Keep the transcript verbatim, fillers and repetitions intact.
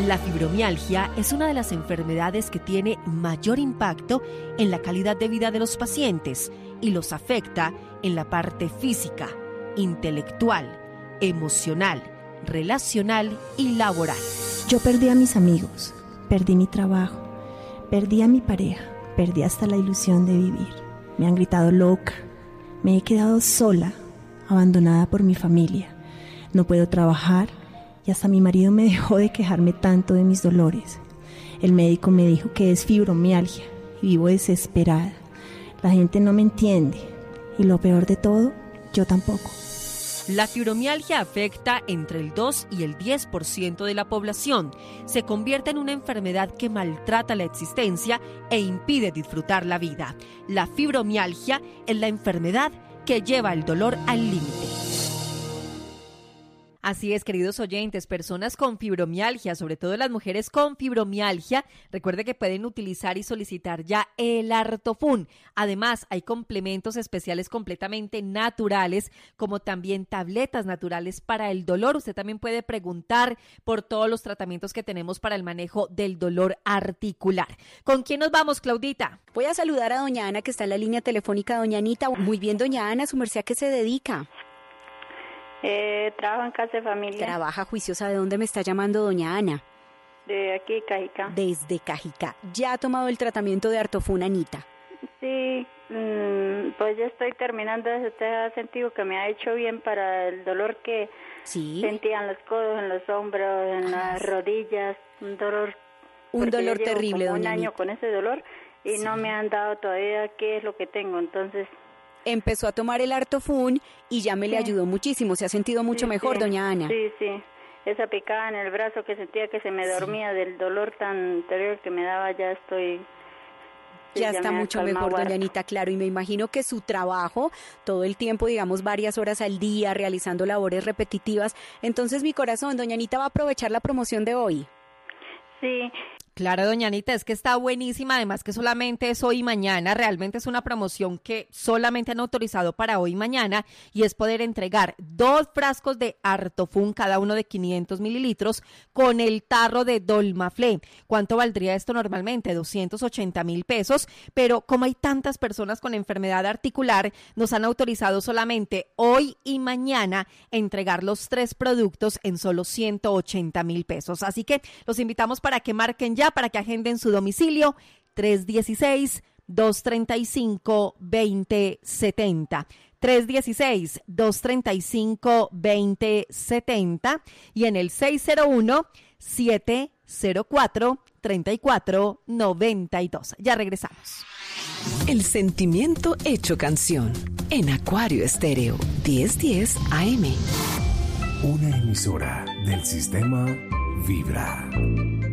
La fibromialgia es una de las enfermedades que tiene mayor impacto en la calidad de vida de los pacientes y los afecta en la parte física, intelectual, emocional, relacional y laboral. Yo perdí a mis amigos, perdí mi trabajo, perdí a mi pareja, perdí hasta la ilusión de vivir. Me han gritado loca, me he quedado sola, abandonada por mi familia. No puedo trabajar y hasta mi marido me dejó de quejarme tanto de mis dolores. El médico me dijo que es fibromialgia y vivo desesperada. La gente no me entiende y lo peor de todo, yo tampoco. La fibromialgia afecta entre el dos y el diez por ciento de la población. Se convierte en una enfermedad que maltrata la existencia e impide disfrutar la vida. La fibromialgia es la enfermedad que lleva el dolor al límite. Así es, queridos oyentes, personas con fibromialgia, sobre todo las mujeres con fibromialgia, recuerde que pueden utilizar y solicitar ya el Artofun. Además, hay complementos especiales completamente naturales, como también tabletas naturales para el dolor. Usted también puede preguntar por todos los tratamientos que tenemos para el manejo del dolor articular. ¿Con quién nos vamos, Claudita? Voy a saludar a doña Ana, que está en la línea telefónica. Doña Anita, muy bien, doña Ana, ¿su merced a qué se dedica? Eh, trabajo en casa de familia. Trabaja juiciosa. ¿De dónde me está llamando doña Ana? De aquí, Cajicá. Desde Cajicá. ¿Ya ha tomado el tratamiento de Artofun, Anita? Sí, mmm, pues ya estoy terminando. Usted ha sentido que me ha hecho bien para el dolor que ¿Sí? sentía en los codos, en los hombros, en las rodillas. Un dolor. Un dolor terrible, como doña un año Anita. con ese dolor y Sí. no me han dado todavía qué es lo que tengo, entonces... Empezó a tomar el Artofun y ya me Sí. le ayudó muchísimo. Se ha sentido mucho Sí, mejor, sí, doña Ana. Sí, sí. Esa picada en el brazo que sentía que se me dormía sí. del dolor tan terrible que me daba, ya estoy... Sí, ya, ya está mucho mejor, doña harto. Anita, claro. Y me imagino que su trabajo, todo el tiempo, digamos, varias horas al día, realizando labores repetitivas. Entonces, mi corazón, doña Anita va a aprovechar la promoción de hoy. Sí. Claro, doña Anita, es que está buenísima, además que solamente es hoy y mañana, realmente es una promoción que solamente han autorizado para hoy y mañana y es poder entregar dos frascos de Artofun, cada uno de quinientos mililitros, con el tarro de Dolmaflé. ¿Cuánto valdría esto normalmente? doscientos ochenta mil pesos, pero como hay tantas personas con enfermedad articular, nos han autorizado solamente hoy y mañana entregar los tres productos en solo ciento ochenta mil pesos. Así que los invitamos para que marquen ya, para que agenden su domicilio, tres uno seis, dos tres cinco, dos cero siete cero, tres uno seis, dos tres cinco, dos cero siete cero y en el seis cero uno, siete cero cuatro, tres cuatro nueve dos. Ya regresamos. El sentimiento hecho canción en Acuario Estéreo diez diez A M. Una emisora del sistema Vibra.